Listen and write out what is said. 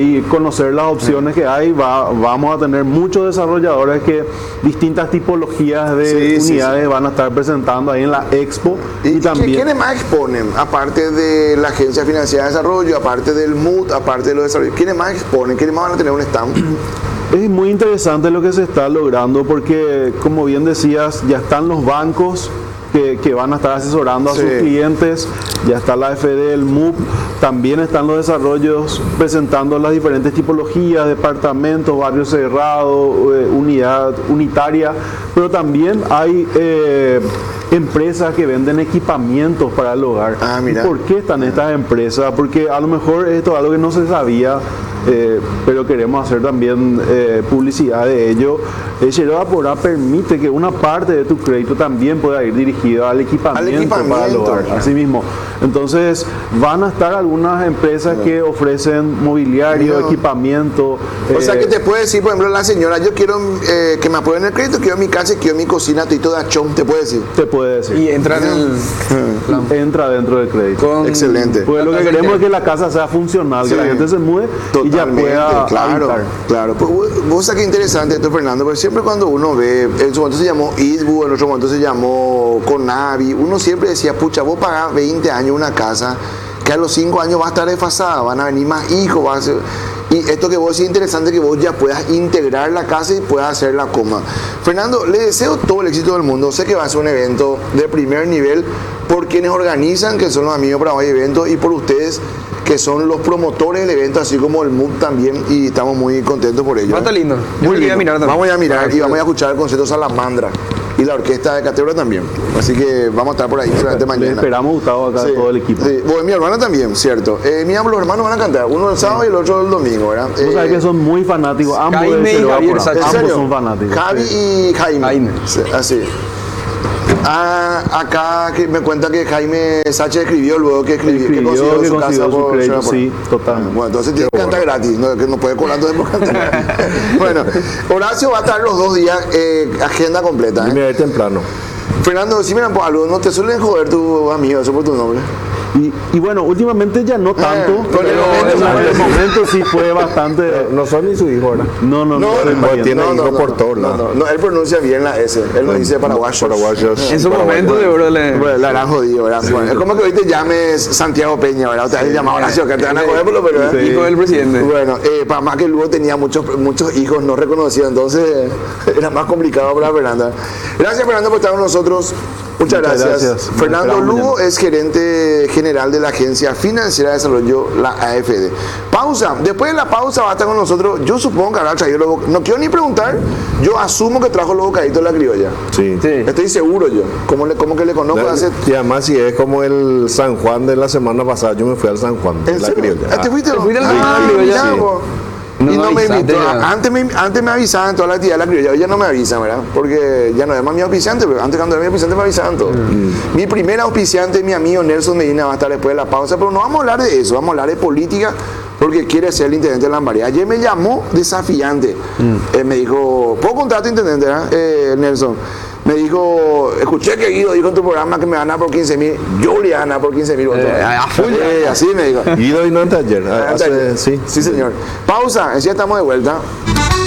y conocer las opciones que hay. Vamos a tener muchos desarrolladores que distintas tipologías de unidades van a estar presentando ahí en la Expo. ¿Y también quiénes más exponen? Aparte de la Agencia Financiera de Desarrollo, aparte del MUD, aparte de los desarrollos, ¿quiénes más exponen? ¿Quiénes más van a tener un stand? Es muy interesante lo que se está logrando porque, como bien decías, ya están los bancos que van a estar asesorando a sus clientes, ya está la AFD, el MUP, también están los desarrollos presentando las diferentes tipologías, departamentos, barrio cerrado, unidad unitaria, pero también hay empresas que venden equipamientos para el hogar. ¿Y por qué están estas empresas? Porque a lo mejor esto es algo que no se sabía, pero queremos hacer también publicidad de ello. Sheroa Porá permite que una parte de tu crédito también pueda ir dirigido al equipamiento para el hogar. Así mismo. Entonces, van a estar algunas empresas que ofrecen mobiliario, equipamiento. O sea, que te puede decir, por ejemplo, la señora, yo quiero que me aprueben el crédito, quiero mi casa, quiero mi cocina, todo de achón, ¿te puede decir? Te puede decir. Y entra en el... Entra dentro del crédito. Excelente. Pues lo que queremos es que la casa sea funcional, que la gente se mude y ya pueda habitar. Claro. Pues, vos sabés que interesante esto, Fernando, porque siempre cuando uno ve, en su momento se llamó ISBU, en otro momento se llamó Conavi, uno siempre decía, pucha, vos pagás 20 años una casa que a los 5 años va a estar desfasada, van a venir más hijos, va a ser... Y esto que vos es interesante, que vos ya puedas integrar la casa y puedas hacer la coma. Fernando, le deseo todo el éxito del mundo. Sé que va a ser un evento de primer nivel por quienes organizan, que son los amigos para hoy eventos, y por ustedes, que son los promotores del evento, así como el MUD también, y estamos muy contentos por ello. Va a estar lindo. Muy lindo. Vamos a mirar y vamos a escuchar el concierto Salamandra y la orquesta de Categoría también. Así que vamos a estar por ahí seguramente mañana. Le esperamos, Gustavo, acá todo el equipo. Bueno, mi hermana también, cierto. Los hermanos van a cantar, uno el sábado y el otro el domingo, ¿verdad? Vos sabés que son muy fanáticos, ambos Jaime y Javier Sánchez. ambos son fanáticos. Javi y Jaime. Así. Acá que me cuenta que Jaime Sánchez escribió luego que consiguió su casa por crédito, sí, totalmente. Bueno, entonces tiene que cantar gratis, no, que no puede cobrar entonces por cantar. Bueno, Horacio va a estar los 2 días, agenda completa. Dime ahí temprano. Fernando, decime algo, ¿no te suelen joder tus amigos eso por tu nombre? Y bueno, últimamente ya no tanto, pero en el momento sí fue bastante. No son ni su hijo, ¿verdad? No, tiene hijos por todos lados. No, él pronuncia bien la S, él no dice paraguayos. En su momento de oro le harán jodido, ¿verdad? Bueno, es como que hoy te llames Santiago Peña, ¿verdad? O te has llamado Horacio, que te van a joder por lo pero hijo del presidente. Bueno, para más que luego tenía muchos hijos no reconocidos, entonces era más complicado para Fernanda. Gracias, Fernando, por estar con nosotros. Muchas gracias. Fernando Lugo es gerente general de la Agencia Financiera de Desarrollo, la AFD. Pausa. Después de la pausa va a estar con nosotros. Yo supongo que habrá traído no quiero ni preguntar. Yo asumo que trajo los bocaditos de la criolla. Sí. Estoy seguro yo. Como que le conozco hace... Y además si es como el San Juan de la semana pasada, yo me fui al San Juan de la criolla. ¿Te fuiste? ¿Te fuiste al San Juan de la criolla? Y no me invitó. Antes me avisaban toda la actividad de la criolla. Hoy ya no me avisan, ¿verdad? Porque ya no es más mi auspiciante, pero antes cuando era mi auspiciante me avisaban todo. Mi primer auspiciante, mi amigo Nelson Medina, va a estar después de la pausa, pero no vamos a hablar de eso, vamos a hablar de política, porque quiere ser el intendente de Lambaré. Ayer me llamó desafiante. Me dijo, ¿puedo contar a tu intendente, Nelson? Me dijo, escuché que Guido dijo en tu programa que me gana por 15.000. Yo le gana por 15.000 votos. Así me dijo. Guido vino antes ayer. Sí, señor. Pausa, ya estamos de vuelta.